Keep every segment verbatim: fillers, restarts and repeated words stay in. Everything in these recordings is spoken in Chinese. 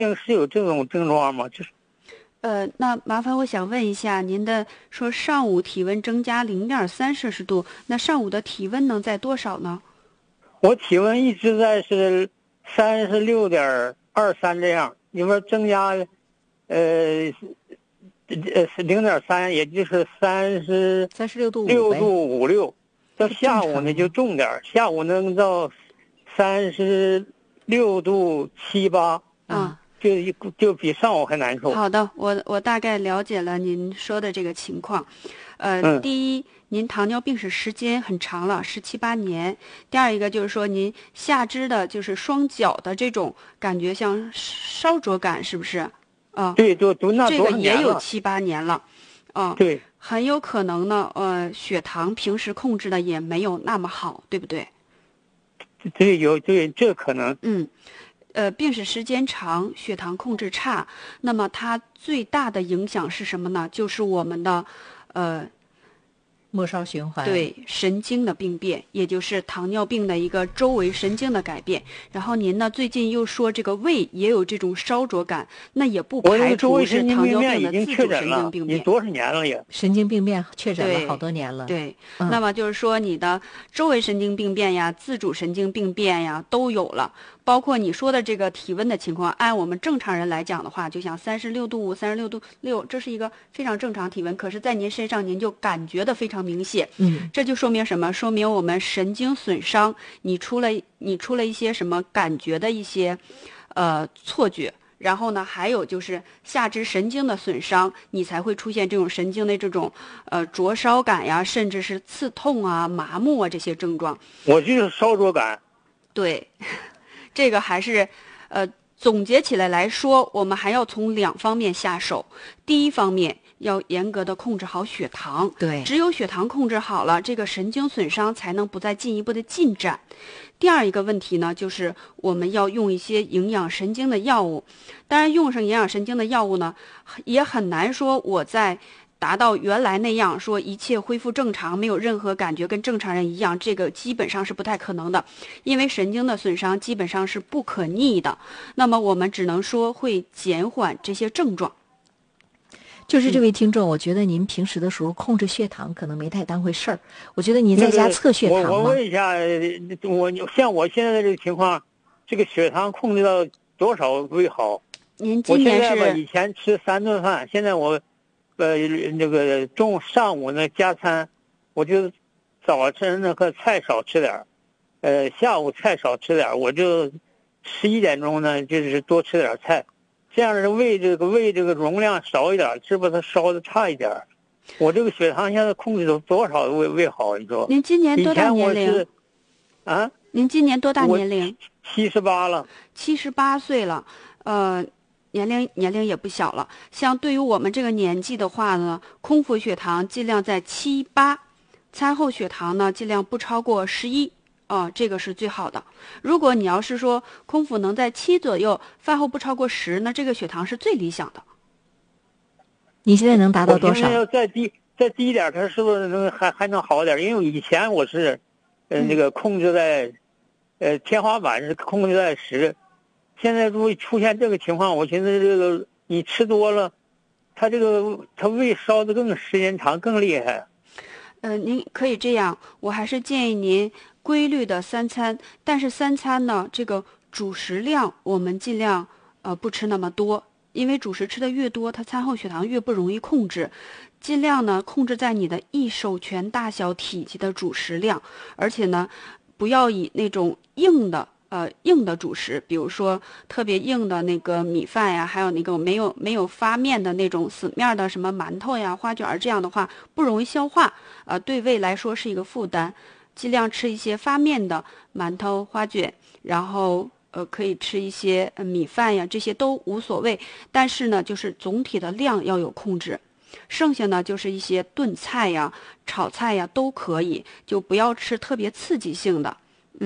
病是有这种症状吗？就是呃，那麻烦我想问一下，您的说上午体温增加零点三摄氏度，那上午的体温能在多少呢？ 我体温一直在是三十六点二三这样，你说增加，呃，呃零点三，也就是三十三十六度五呗。 六度五六。到下午呢就正重点，下午能到三十六度七八啊， 就就比上午还难受。 好的，我我大概了解了您说的这个情况。呃， 嗯， 第一，您糖尿病史时间很长了，十七八年。第二一个就是说，您下肢的就是双脚的这种感觉像烧灼感，是不是？啊， 对，就就那这个多少年了？ 也有七八年了。啊， 对， 很有可能呢，呃，血糖平时控制的也没有那么好，对不对？ 对，有对这可能。 嗯。呃，病史时间长，血糖控制差，那么它最大的影响是什么呢？就是我们的，呃， 末梢循环， 对神经的病变，也就是糖尿病的一个周围神经的改变。然后您呢，最近又说这个胃也有这种烧灼感，那也不我这排个周围除是神经病糖尿病变已经的自主神确诊了， 经病变。 你多少年了也？ 神经病变确诊了对好多年了。 对， 嗯那么就是说你的周围神经病变呀、自主神经病变呀都有了，包括你说的这个体温的情况，按我们正常人来讲的话，就像三十六度五、三十六度六，这是一个非常正常体温，可是，在您身上您就感觉的非常明显。 嗯， 这就说明什么？说明我们神经损伤，你出了你出了一些什么感觉的一些，呃错觉。然后呢，还有就是下肢神经的损伤，你才会出现这种神经的这种呃灼烧感呀，甚至是刺痛啊、麻木啊这些症状。 我就是烧灼感。 对，这个还是呃总结起来来说，我们还要从两方面下手。第一方面要严格的控制好血糖， 对， 只有血糖控制好了，这个神经损伤才能不再进一步的进展。第二一个问题呢，就是我们要用一些营养神经的药物。当然，用上营养神经的药物呢，也很难说我在达到原来那样说一切恢复正常，没有任何感觉，跟正常人一样，这个基本上是不太可能的，因为神经的损伤基本上是不可逆的。那么我们只能说会减缓这些症状。 就是这位听众，我觉得您平时的时候控制血糖可能没太当回事儿。我觉得您在家测血糖吗？ 我我问一下，我像我现在的这个情况，这个血糖控制到多少为好？ 您今年我现在吧， 是以前吃三顿饭，现在我，呃，那个中午上午呢加餐，我就早晨那个菜少吃点儿，呃，下午菜少吃点儿，我就十一点钟呢就是多吃点菜。这样是胃这个胃这个容量少一点，是不是它烧的差一点？我这个血糖现在控制到多少胃胃好？你说？ 您今年多大年龄？ 啊？ 您今年多大年龄？ 七十八了。 七十八岁了，呃，年龄年龄也不小了。像对于我们这个年纪的话呢，空腹血糖尽量在七八，餐后血糖呢尽量不超过十一。啊、呃，这个是最好的。如果你要是说空腹能在七左右，饭后不超过十，那这个血糖是最理想的。 你现在能达到多少？ 要再低再低一点，它是不是能还还能好点？因为以前我是，呃，那个控制在，呃，天花板是控制在十，现在如果出现这个情况，我寻思这个你吃多了，它这个它胃烧的更时间长更厉害。 呃，您可以这样，我还是建议您规律的三餐，但是三餐呢，这个主食量我们尽量呃不吃那么多，因为主食吃的越多，它餐后血糖越不容易控制。尽量呢控制在你的一手拳大小体积的主食量，而且呢，不要以那种硬的。呃，硬的主食，比如说特别硬的那个米饭呀，还有那个没有没有发面的那种死面的什么馒头呀、花卷儿，这样的话不容易消化，呃，对胃来说是一个负担。尽量吃一些发面的馒头、花卷，然后呃可以吃一些、呃、米饭呀，这些都无所谓。但是呢，就是总体的量要有控制。剩下呢，就是一些炖菜呀、炒菜呀都可以，就不要吃特别刺激性的，嗯。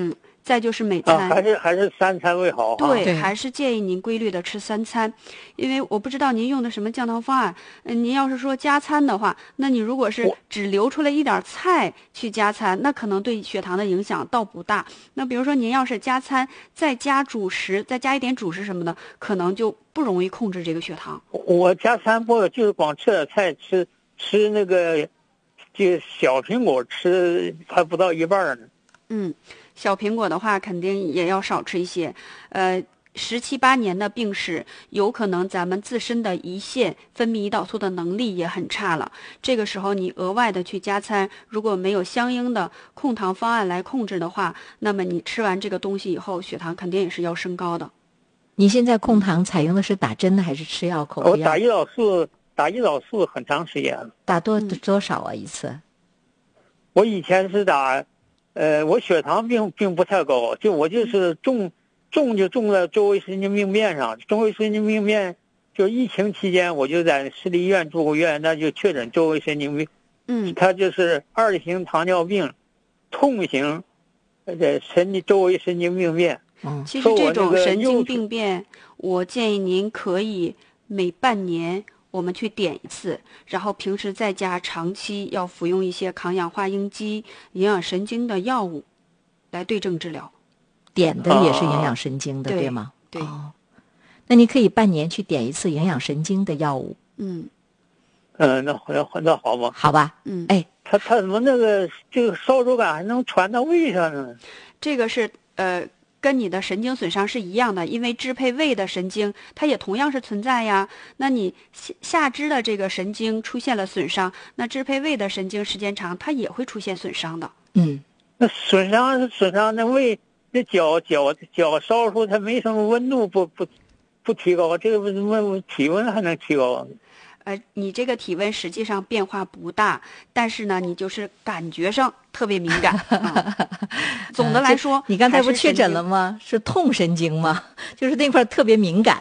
再就是每餐， 啊、还是还是三餐为好哈。 对， 对还是建议您规律的吃三餐，因为我不知道您用的什么降糖方案。嗯，您要是说加餐的话，那你如果是只留出来一点菜去加餐，那可能对血糖的影响倒不大。那比如说您要是加餐再加主食，再加一点主食什么的，可能就不容易控制这个血糖。 我加餐不就是光吃点菜，吃吃那个这小苹果吃还不到一半呢。 嗯，小苹果的话肯定也要少吃一些。呃，十七八年的病史，有可能咱们自身的胰腺分泌胰岛素的能力也很差了。这个时候你额外的去加餐，如果没有相应的控糖方案来控制的话，那么你吃完这个东西以后，血糖肯定也是要升高的。 你现在控糖采用的是打针的还是吃药口服药？ 我打胰岛素，打胰岛素很长时间了。 打多多少啊一次？ 我以前是打，呃，我血糖并并不太高，就我就是重重就重在周围神经病变上，周围神经病变就疫情期间我就在市立医院住过院，那就确诊周围神经病， 嗯， 它就是二型糖尿病，痛型，呃，神经周围神经病变。 嗯， 其实这种神经病变，我建议您可以每半年我们去点一次，然后平时在家长期要服用一些抗氧化应激、营养神经的药物，来对症治疗。 点的也是营养神经的， 对对吗？ 对。 哦，那你可以半年去点一次营养神经的药物。 嗯。 嗯，那那那好吧。 好吧。 嗯。 哎， 他他怎么那个这个烧灼感还能传到胃上呢？ 这个是呃。跟你的神经损伤是一样的，因为支配胃的神经它也同样是存在呀。那你下下肢的这个神经出现了损伤，那支配胃的神经时间长，它也会出现损伤的。 嗯， 那损伤是损伤，那胃那脚脚脚烧出它没什么温度，不不不提高，这个温体温还能提高？ 呃，你这个体温实际上变化不大，但是呢，你就是感觉上特别敏感。嗯、总的来说， 你刚才不确诊了吗？是痛神经吗？就是那块特别敏感。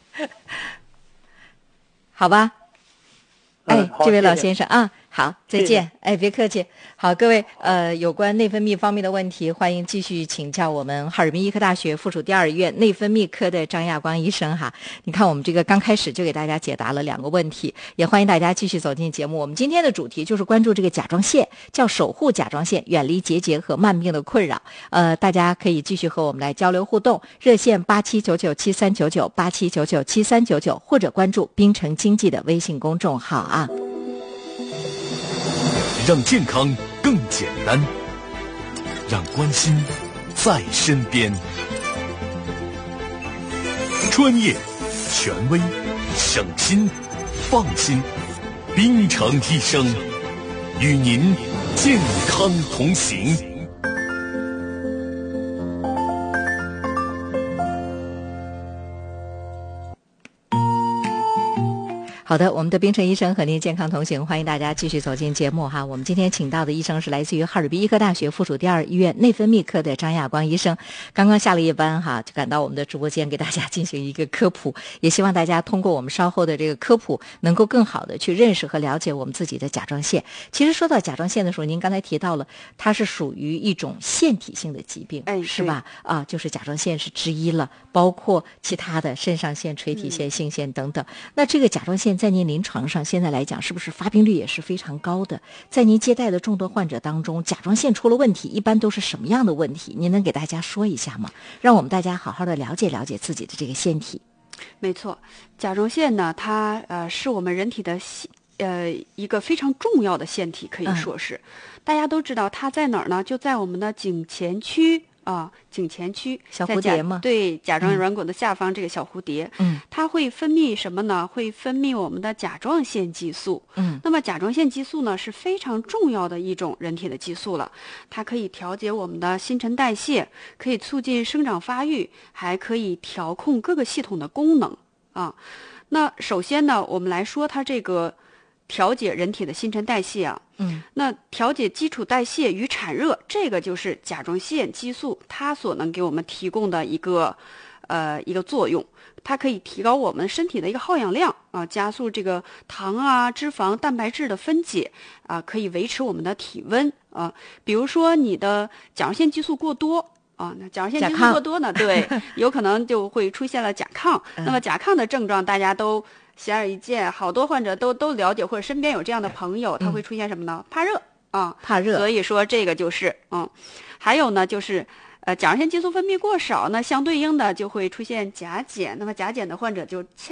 好吧。哎， 嗯、 这位老先生啊，好，再见。 谢谢哎，别客气。好，各位，呃，有关内分泌方面的问题，欢迎继续请教我们哈尔滨医科大学附属第二医院内分泌科的张亚光医生哈。你看，我们这个刚开始就给大家解答了两个问题，也欢迎大家继续走进节目。我们今天的主题就是关注这个甲状腺，叫守护甲状腺，远离结节和慢病的困扰。呃，大家可以继续和我们来交流互动，热线八七九九七三九九八七九九七三九九，或者关注滨城经济的微信公众号啊。 让健康更简单，让关心在身边。专业、权威、省心、放心，滨城医生与您健康同行。 好的，我们的滨城医生和您健康同行，欢迎大家继续走进节目哈。我们今天请到的医生是来自于哈尔滨医科大学附属第二医院内分泌科的张亚光医生，刚刚下了夜班哈，就赶到我们的直播间给大家进行一个科普，也希望大家通过我们稍后的这个科普，能够更好的去认识和了解我们自己的甲状腺。其实说到甲状腺的时候，您刚才提到了，它是属于一种腺体性的疾病， 哎， 是吧？啊，就是甲状腺是之一了，包括其他的肾上腺、垂体腺、性腺等等。嗯、那这个甲状腺在您临床上现在来讲，是不是发病率也是非常高的？在您接待的众多患者当中，甲状腺出了问题，一般都是什么样的问题？您能给大家说一下吗？让我们大家好好的了解了解自己的这个腺体。 没错，甲状腺呢，它呃是我们人体的呃一个非常重要的腺体，可以说是，嗯、大家都知道它在哪儿呢？就在我们的颈前区。啊，颈前区小蝴蝶吗？ 对，甲状软骨的下方这个小蝴蝶， 嗯， 它会分泌什么呢？会分泌我们的甲状腺激素， 嗯， 那么甲状腺激素呢是非常重要的一种人体的激素了，它可以调节我们的新陈代谢，可以促进生长发育，还可以调控各个系统的功能啊。那首先呢，我们来说它这个调节人体的新陈代谢啊， 嗯， 那调节基础代谢与产热，这个就是甲状腺激素它所能给我们提供的一个呃一个作用，它可以提高我们身体的一个耗氧量啊，加速这个糖啊、脂肪、蛋白质的分解啊，可以维持我们的体温啊。比如说你的甲状腺激素过多啊，那甲状腺激素过多呢，对，有可能就会出现了甲亢。那么甲亢的症状大家都显而易见，好多患者都都了解，或者身边有这样的朋友，他会出现什么呢？怕热啊， 怕热。 所以说这个就是嗯，还有呢就是呃甲状腺激素分泌过少呢，相对应的就会出现甲减。那么甲减的患者就